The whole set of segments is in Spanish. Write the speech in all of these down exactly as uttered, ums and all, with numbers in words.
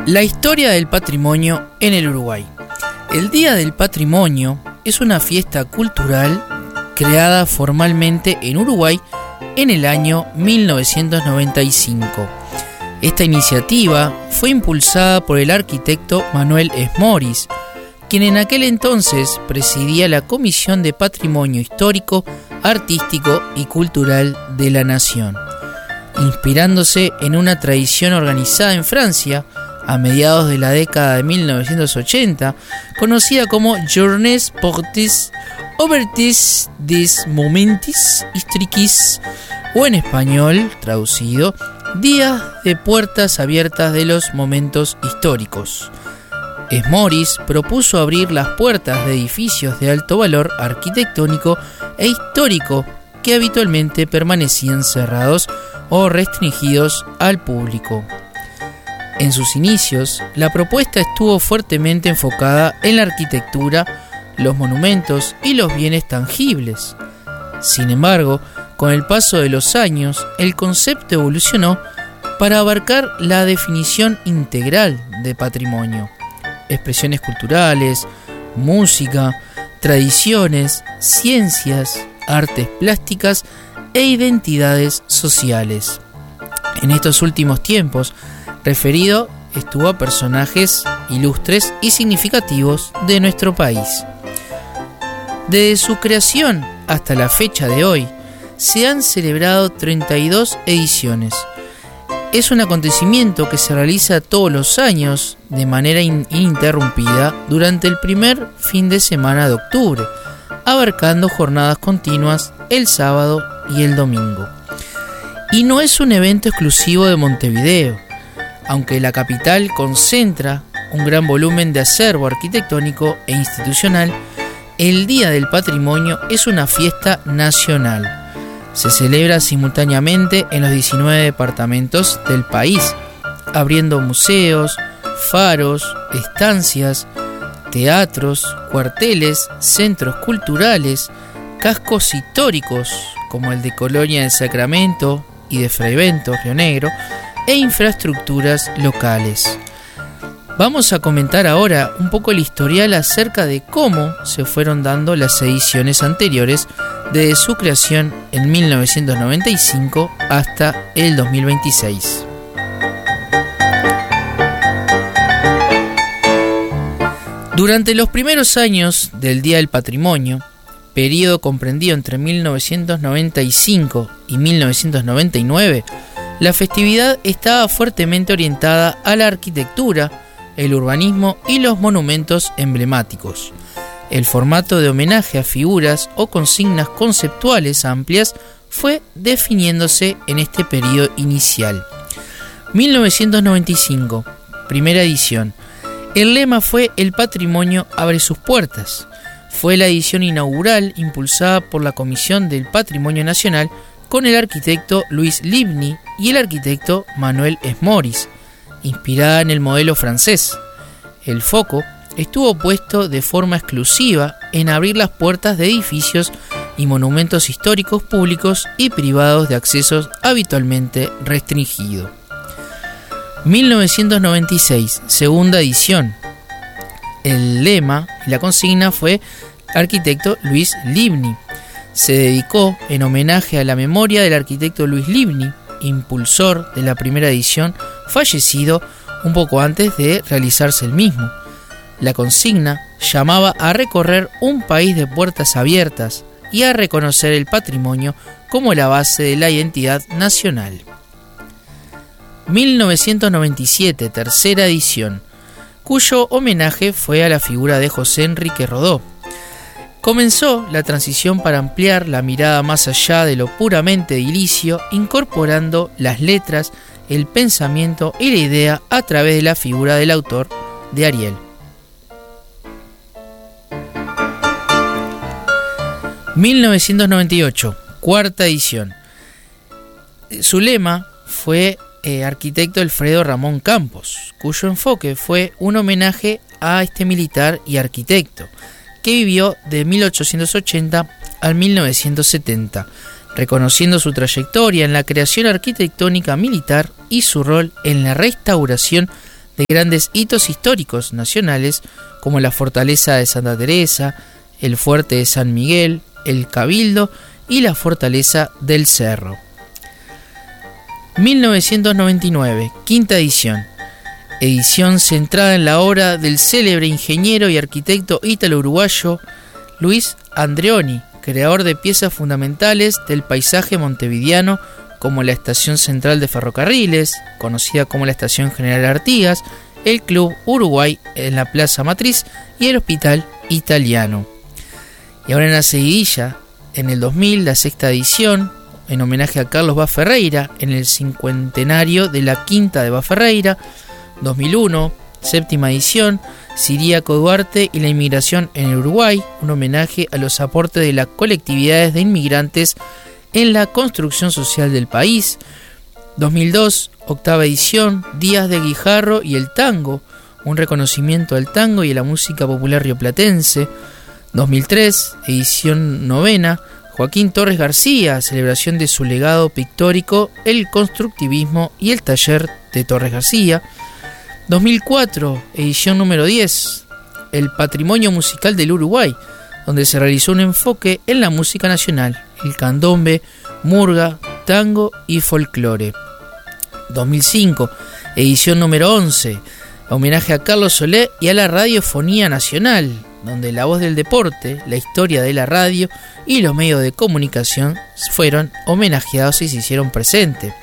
La historia del patrimonio en el Uruguay. El Día del Patrimonio es una fiesta cultural creada formalmente en Uruguay en el año mil novecientos noventa y cinco. Esta iniciativa fue impulsada por el arquitecto Manuel Esmoris, quien en aquel entonces presidía la Comisión de Patrimonio Histórico, Artístico y Cultural de la Nación, inspirándose en una tradición organizada en Francia a mediados de la década de mil novecientos ochenta, conocida como Journées Portes Ouvertes des Moments Historiques, o en español, traducido, Días de Puertas Abiertas de los Momentos Históricos. Esmoris propuso abrir las puertas de edificios de alto valor arquitectónico e histórico que habitualmente permanecían cerrados o restringidos al público. En sus inicios, la propuesta estuvo fuertemente enfocada en la arquitectura, los monumentos y los bienes tangibles. Sin embargo, con el paso de los años, el concepto evolucionó para abarcar la definición integral de patrimonio: expresiones culturales, música, tradiciones, ciencias, artes plásticas e identidades sociales. En estos últimos tiempos, referido estuvo a personajes ilustres y significativos de nuestro país. Desde su creación hasta la fecha de hoy, se han celebrado treinta y dos ediciones. Es un acontecimiento que se realiza todos los años de manera ininterrumpida durante el primer fin de semana de octubre, abarcando jornadas continuas el sábado y el domingo. Y no es un evento exclusivo de Montevideo. Aunque la capital concentra un gran volumen de acervo arquitectónico e institucional, el Día del Patrimonio es una fiesta nacional. Se celebra simultáneamente en los diecinueve departamentos del país, abriendo museos, faros, estancias, teatros, cuarteles, centros culturales, cascos históricos como el de Colonia del Sacramento y de Freivento, Río Negro, e infraestructuras locales. Vamos a comentar ahora un poco el historial acerca de cómo se fueron dando las ediciones anteriores desde su creación en mil novecientos noventa y cinco hasta el dos mil veintiséis. Durante los primeros años del Día del Patrimonio, periodo comprendido entre mil novecientos noventa y cinco y mil novecientos noventa y nueve, la festividad estaba fuertemente orientada a la arquitectura, el urbanismo y los monumentos emblemáticos. El formato de homenaje a figuras o consignas conceptuales amplias fue definiéndose en este periodo inicial. mil novecientos noventa y cinco, primera edición. El lema fue El patrimonio abre sus puertas. Fue la edición inaugural impulsada por la Comisión del Patrimonio Nacional con el arquitecto Louis Livny y el arquitecto Manuel Esmoris, inspirada en el modelo francés. El foco estuvo puesto de forma exclusiva en abrir las puertas de edificios y monumentos históricos públicos y privados de acceso habitualmente restringido. mil novecientos noventa y seis, segunda edición. El lema y la consigna fue arquitecto Louis Livny. Se dedicó en homenaje a la memoria del arquitecto Louis Livny, impulsor de la primera edición, fallecido un poco antes de realizarse el mismo. La consigna llamaba a recorrer un país de puertas abiertas y a reconocer el patrimonio como la base de la identidad nacional. mil novecientos noventa y siete, tercera edición, cuyo homenaje fue a la figura de José Enrique Rodó. Comenzó la transición para ampliar la mirada más allá de lo puramente edilicio, incorporando las letras, el pensamiento y la idea a través de la figura del autor, de Ariel. mil novecientos noventa y ocho, cuarta edición. Su lema fue eh, arquitecto Alfredo Ramón Campos, cuyo enfoque fue un homenaje a este militar y arquitecto, que vivió de mil ochocientos ochenta al mil novecientos setenta, reconociendo su trayectoria en la creación arquitectónica militar y su rol en la restauración de grandes hitos históricos nacionales como la Fortaleza de Santa Teresa, el Fuerte de San Miguel, el Cabildo y la Fortaleza del Cerro. mil novecientos noventa y nueve, quinta edición. Edición centrada en la obra del célebre ingeniero y arquitecto ítalo-uruguayo Luis Andreoni, creador de piezas fundamentales del paisaje montevideano como la Estación Central de Ferrocarriles, conocida como la Estación General Artigas, el Club Uruguay en la Plaza Matriz y el Hospital Italiano. Y ahora en la seguidilla, en el dos mil, la sexta edición, en homenaje a Carlos Vaz Ferreira, en el cincuentenario de la Quinta de Vaz Ferreira. dos mil uno, séptima edición, Ciríaco Duarte y la inmigración en el Uruguay, un homenaje a los aportes de las colectividades de inmigrantes en la construcción social del país. dos mil dos, octava edición, Días de Guijarro y el tango, un reconocimiento al tango y a la música popular rioplatense. dos mil tres, edición novena, Joaquín Torres García, celebración de su legado pictórico, el constructivismo y el taller de Torres García. dos mil cuatro, edición número diez, el patrimonio musical del Uruguay, donde se realizó un enfoque en la música nacional, el candombe, murga, tango y folclore. dos mil cinco, edición número once, homenaje a Carlos Solé y a la radiofonía nacional, donde la voz del deporte, la historia de la radio y los medios de comunicación fueron homenajeados y se hicieron presentes.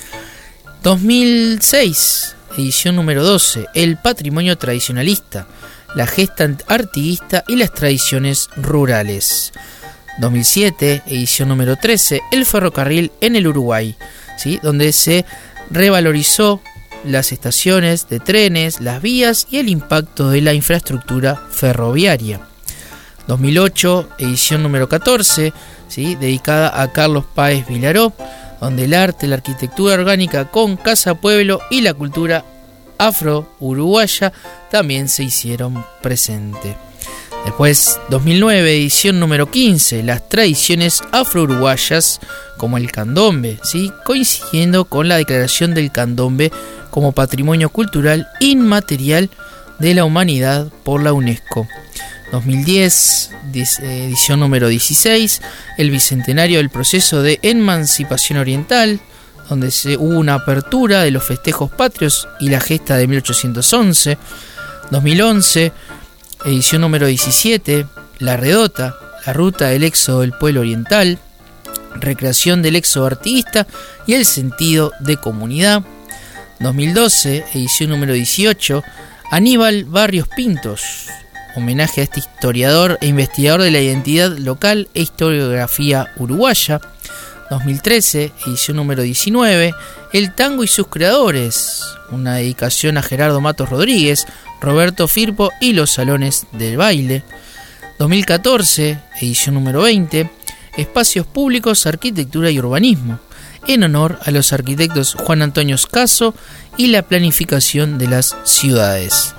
dos mil seis, edición número doce, el patrimonio tradicionalista, la gesta artiguista y las tradiciones rurales. dos mil siete, edición número trece, el ferrocarril en el Uruguay, ¿sí? Donde se revalorizó las estaciones de trenes, las vías y el impacto de la infraestructura ferroviaria. dos mil ocho, edición número catorce, ¿sí? Dedicada a Carlos Páez Vilaró, donde el arte, la arquitectura orgánica con Casa Pueblo y la cultura afro-uruguaya también se hicieron presente. Después, dos mil nueve, edición número quince, las tradiciones afro-uruguayas como el candombe, ¿sí? Coincidiendo con la declaración del candombe como patrimonio cultural inmaterial de la humanidad por la UNESCO. dos mil diez, edición número dieciséis, el bicentenario del proceso de emancipación oriental, donde se hubo una apertura de los festejos patrios y la gesta de mil ochocientos once. dos mil once, edición número diecisiete, La Redota, la ruta del éxodo del pueblo oriental, recreación del éxodo artiguista y el sentido de comunidad. dos mil doce, edición número dieciocho, Aníbal Barrios Pintos, homenaje a este historiador e investigador de la identidad local e historiografía uruguaya. dos mil trece, edición número diecinueve, El tango y sus creadores, una dedicación a Gerardo Matos Rodríguez, Roberto Firpo y los salones del baile. dos mil catorce, edición número veinte, Espacios públicos, arquitectura y urbanismo, en honor a los arquitectos Juan Antonio Scasso y la planificación de las ciudades.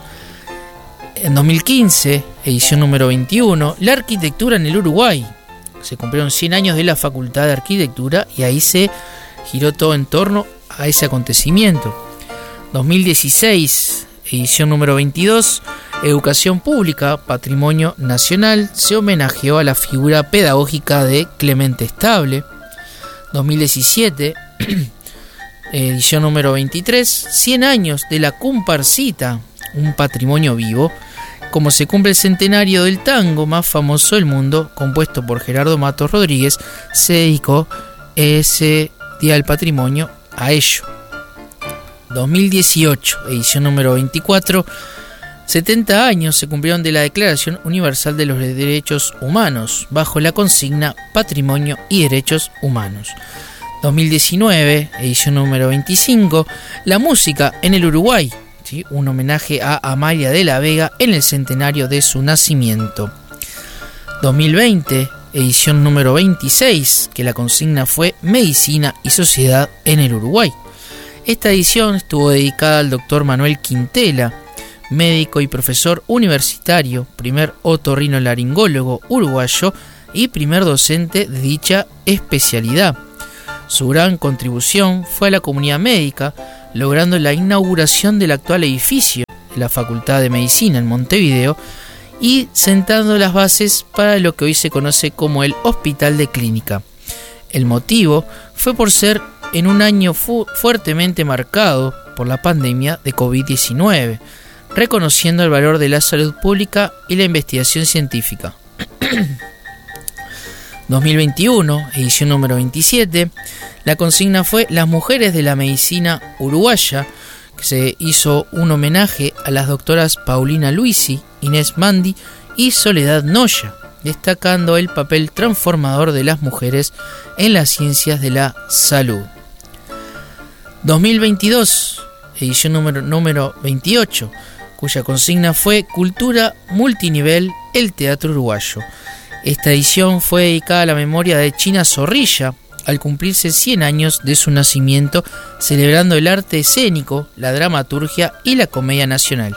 En dos mil quince, edición número veintiuno, La arquitectura en el Uruguay. Se cumplieron cien años de la Facultad de Arquitectura y ahí se giró todo en torno a ese acontecimiento. dos mil dieciséis, edición número veintidós, Educación Pública, Patrimonio Nacional, se homenajeó a la figura pedagógica de Clemente Estable. dos mil diecisiete, edición número veintitrés, cien años de la Comparsita, un patrimonio vivo, como se cumple el centenario del tango más famoso del mundo, compuesto por Gerardo Matos Rodríguez, se dedicó ese Día del Patrimonio a ello. dos mil dieciocho, edición número veinticuatro, setenta años se cumplieron de la Declaración Universal de los Derechos Humanos, bajo la consigna Patrimonio y Derechos Humanos. dos mil diecinueve, edición número veinticinco, La música en el Uruguay, ¿sí? Un homenaje a Amalia de la Vega en el centenario de su nacimiento. dos mil veinte, edición número veintiséis, que la consigna fue Medicina y Sociedad en el Uruguay. Esta edición estuvo dedicada al doctor Manuel Quintela, médico y profesor universitario, primer otorrinolaringólogo uruguayo y primer docente de dicha especialidad. Su gran contribución fue a la comunidad médica, logrando la inauguración del actual edificio de la Facultad de Medicina en Montevideo y sentando las bases para lo que hoy se conoce como el Hospital de Clínica. El motivo fue por ser en un año fu- fuertemente marcado por la pandemia de covid diecinueve, reconociendo el valor de la salud pública y la investigación científica. dos mil veintiuno, edición número veintisiete, la consigna fue Las mujeres de la medicina uruguaya, que se hizo un homenaje a las doctoras Paulina Luisi, Inés Mandi y Soledad Noya, destacando el papel transformador de las mujeres en las ciencias de la salud. dos mil veintidós, edición número, número veintiocho, cuya consigna fue Cultura multinivel, el teatro uruguayo. Esta edición fue dedicada a la memoria de China Zorrilla, al cumplirse cien años de su nacimiento, celebrando el arte escénico, la dramaturgia y la comedia nacional.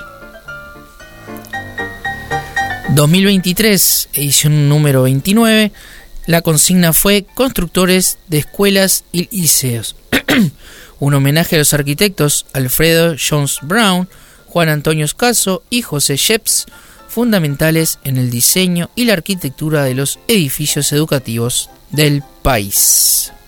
dos mil veintitrés, edición número veintinueve, la consigna fue Constructores de escuelas y liceos. Un homenaje a los arquitectos Alfredo Jones Brown, Juan Antonio Escaso y José Sheps, fundamentales en el diseño y la arquitectura de los edificios educativos del país.